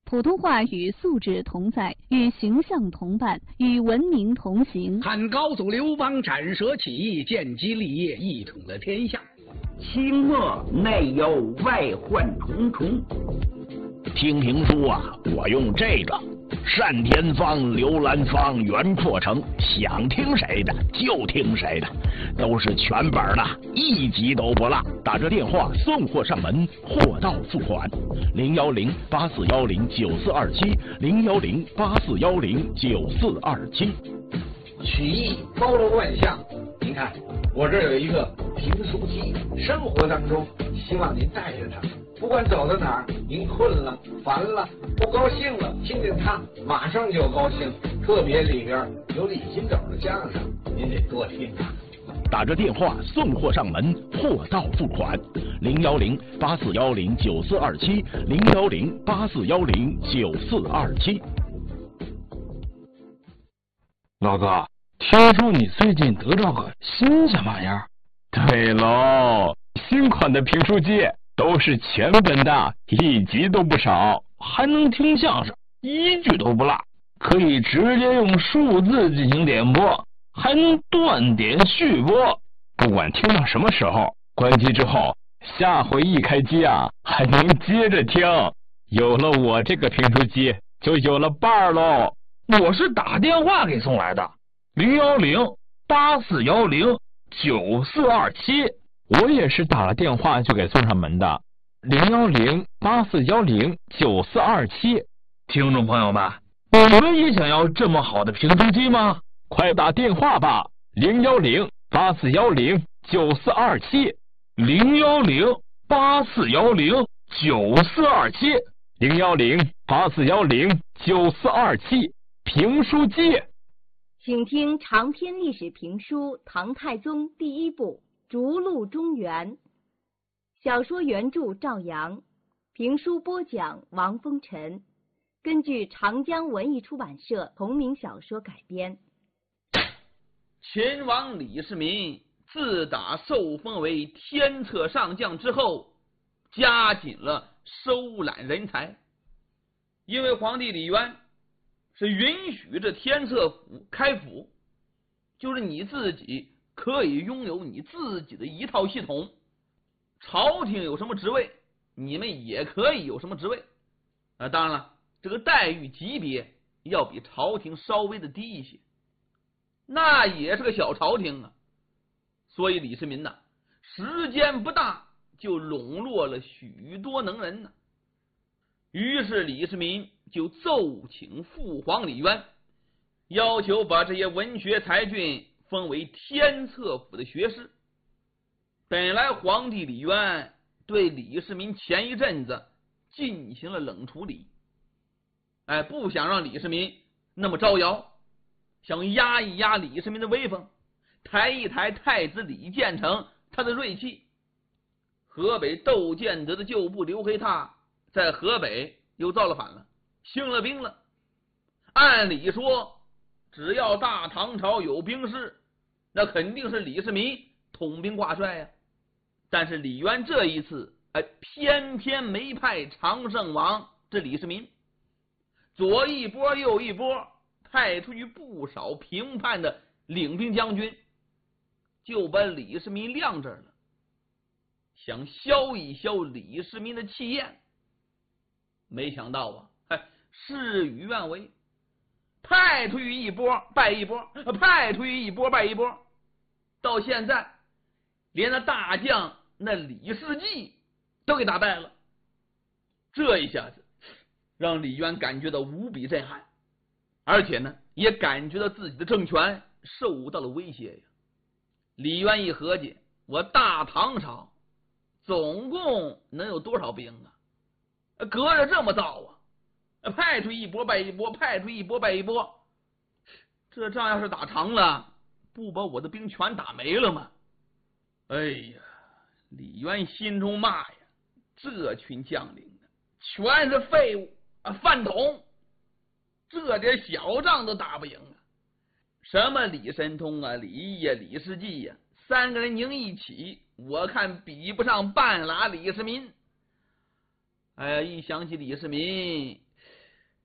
普通话与素质同在，与形象同伴，与文明同行。 汉高祖刘邦斩蛇起义，建基立业，一统了天下。 清末内忧外患重重。 听评书啊，我用这个单田芳、刘兰芳、袁阔成，想听谁的就听谁的，都是全本的，一集都不落。打这电话送货上门，货到付款。010-8410-9427，010-8410-9427。 曲艺包罗万象，您看我这儿有一个评书机，生活当中希望您带着它，不管走到哪儿，您困了、烦了、不高兴了，听听它，马上就高兴。特别里边有李金斗的相声，您得多听啊。 打着电话送货上门，货到付款。010-8410-9427，010-8410-9427。 老哥，听说你最近得着个新什么玩意儿？ 对喽，新款的评书机都是全本的，一集都不少， 还能听相声，一句都不落，可以直接用数字进行点播，还能断点续播。 不管听到什么时候，关机之后，下回一开机啊，还能接着听。有了我这个评书机，就有了伴儿喽。 我是打电话给送来的，010-8410-9427。 我也是打了电话就给送上门的，010-8410-9427。 听众朋友们，你们也想要这么好的评书机吗？ 快打电话吧，010-8410-9427。 010-8410-9427。 010-8410-9427。评书机， 请听长篇历史评书《唐太宗》第一部《逐鹿中原》，小说原著赵阳，评书播讲王风尘，根据长江文艺出版社同名小说改编。 秦王李世民自打受封为天策上将之后，加紧了收揽人才，因为皇帝李渊是允许这天策府开府，就是你自己可以拥有你自己的一套系统，朝廷有什么职位，你们也可以有什么职位。当然了，这个待遇级别要比朝廷稍微的低一些，那也是个小朝廷啊。所以李世民呢，时间不大就笼络了许多能人呢。于是李世民就奏请父皇李渊，要求把这些文学才俊封为天策府的学士。本来皇帝李渊对李世民前一阵子进行了冷处理，不想让李世民那么招摇，想压一压李世民的威风，抬一抬太子李建成他的锐气。河北窦建德的旧部刘黑闼在河北又造了反了，兴了兵了。按理说，只要大唐朝有兵事，那肯定是李世民统兵挂帅呀。但是李渊这一次，偏偏没派常胜王这李世民，左一波右一波，派出去不少平叛的领兵将军，就把李世民晾这儿了，想消一消李世民的气焰。没想到啊，事与愿违，派出去一波败一波，派出去一波败一波，到现在连那大将那李世绩都给打败了。这一下子让李渊感觉到无比震撼，而且呢，也感觉到自己的政权受到了威胁呀。李渊一合计，我大唐朝总共能有多少兵啊？隔着这么造啊，派出一波败一波，派出一波败一波，这仗要是打长了，不把我的兵全打没了吗？哎呀，李渊心中骂呀，这群将领全是废物饭桶，这点小仗都打不赢啊！什么李神通啊、李毅呀、李世绩呀，三个人拧一起，我看比不上半拉李世民。一想起李世民，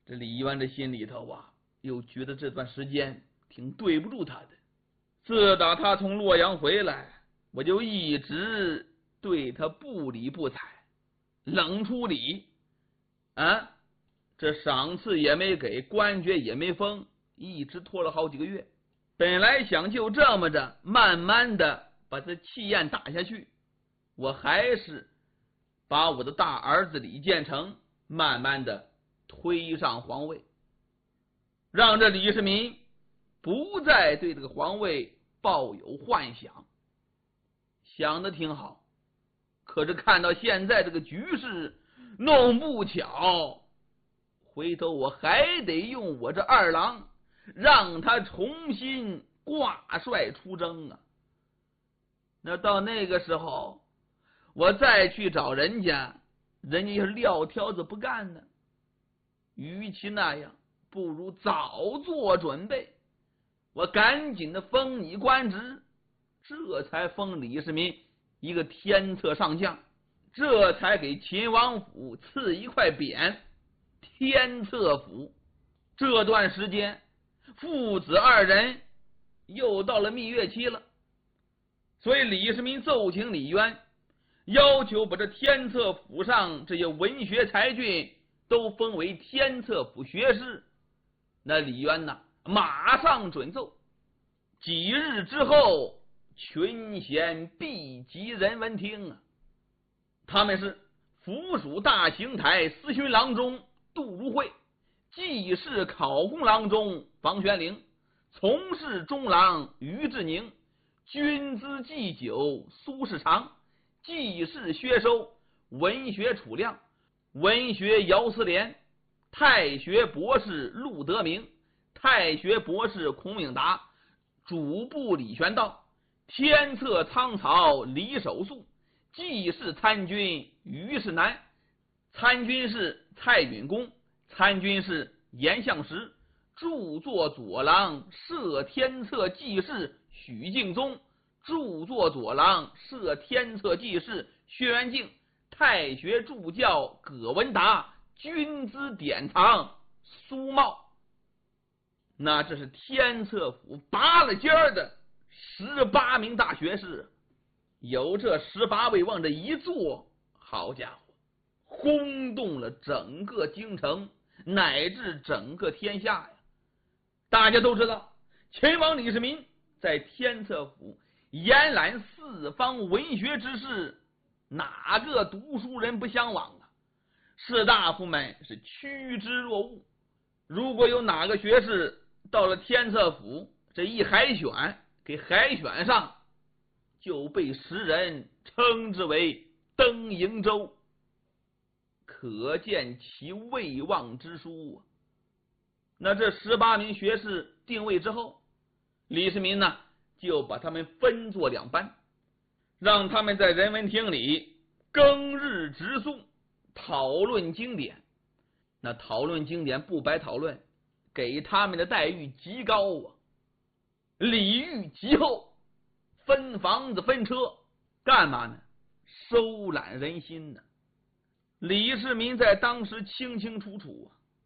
这李渊这心里头啊，又觉得这段时间挺对不住他的。自打他从洛阳回来，我就一直对他不理不睬，冷处理啊，这赏赐也没给，官爵也没封，一直拖了好几个月。本来想就这么着慢慢的把这气焰打下去，我还是把我的大儿子李建成慢慢的推上皇位，让这李世民不再对这个皇位抱有幻想。想的挺好，可是看到现在这个局势，弄不巧回头我还得用我这二郎让他重新挂帅出征啊。那到那个时候我再去找人家，人家要是撂挑子不干呢，与其那样，不如早做准备。我赶紧的封你官职，这才封李世民一个天策上将，这才给秦王府赐一块匾，天策府。这段时间父子二人又到了蜜月期了，所以李世民奏请李渊，要求把这天策府上这些文学才俊都封为天策府学士。那李渊呢，马上准奏。几日之后，群贤毕集人文厅啊。他们是府属大行台司勋郎中杜如晦，记事考功郎中房玄龄，从事中郎于志宁，军资祭酒苏世长，记事薛收，文学楚亮，文学姚思廉，太学博士陆德明，太学博士孔颖达，主簿李玄道，天策仓曹李守素，记事参军于世南，参军是蔡允公，参军是严相石，著作左郎摄天策记事许敬宗，著作左郎摄天策记事薛元敬，太学助教葛文达，军资典藏苏茂。那这是天策府拔了尖儿的18名大学士，有这18位往这一坐，好家伙，轰动了整个京城乃至整个天下呀！大家都知道，秦王李世民在天策府延揽四方文学之士，哪个读书人不向往啊？士大夫们是趋之若鹜。如果有哪个学士到了天策府，这一海选给海选上，就被时人称之为登瀛洲，可见其威望之殊啊。那这18名学士定位之后，李世民呢就把他们分作2班，让他们在人文厅里庚日直诵，讨论经典。那讨论经典不白讨论，给他们的待遇极高啊，礼遇极厚，分房子分车，干嘛呢？收揽人心呢。李世民在当时清清楚楚啊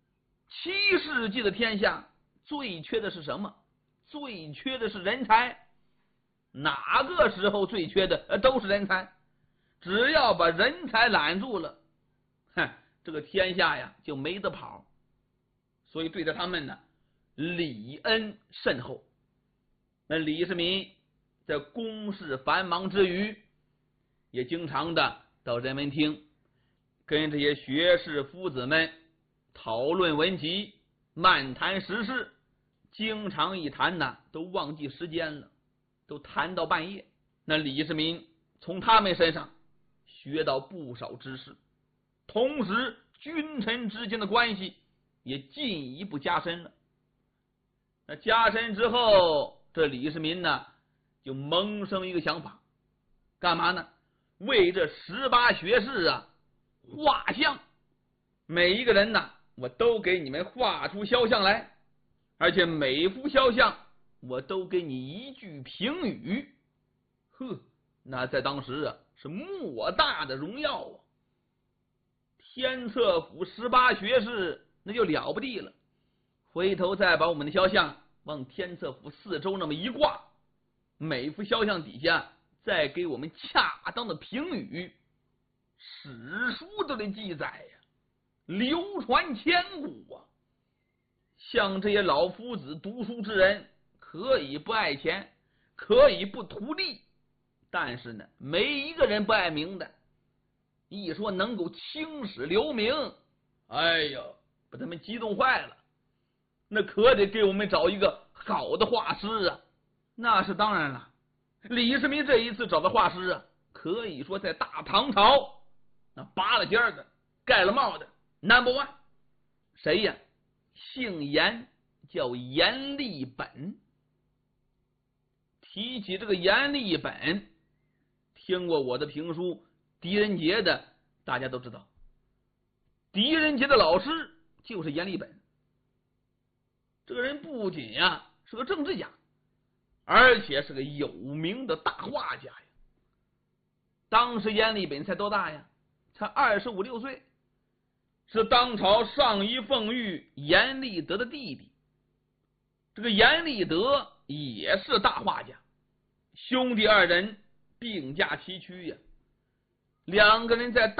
，7世纪的天下最缺的是什么？最缺的是人才。哪个时候最缺的都是人才，只要把人才揽住了，这个天下呀就没得跑。所以对待他们呢，礼恩甚厚。那李世民在公事繁忙之余，也经常的到人文厅跟这些学士夫子们讨论文集，漫谈时事，经常一谈呢都忘记时间了，都谈到半夜。那李世民从他们身上学到不少知识，同时君臣之间的关系也进一步加深了。那加深之后，这李世民呢就萌生一个想法，干嘛呢？为这18学士啊画像，每一个人呢我都给你们画出肖像来，而且每幅肖像我都给你一句评语。那在当时啊是莫大的荣耀啊。天策府18学士那就了不地了。回头再把我们的肖像往天策府四周那么一挂，每幅肖像底下再给我们恰当的评语，史书都得记载呀，流传千古啊。像这些老夫子读书之人，可以不爱钱，可以不图利，但是呢，没一个人不爱名的。一说能够青史留名，哎呀，把他们激动坏了。那可得给我们找一个好的画师啊。那是当然了，李世民这一次找的画师啊，可以说在大唐朝那拔了尖的盖了帽的 No.1。 谁呀？姓严，叫阎立本。提起这个阎立本，听过我的评书《狄仁杰》的大家都知道，狄仁杰的老师就是阎立本。这个人不仅呀是个政治家，而且是个有名的大画家呀。当时阎立本才多大呀？才25、26岁，是当朝上一奉御阎立德的弟弟。这个阎立德也是大画家，兄弟二人并驾齐驱呀。两个人在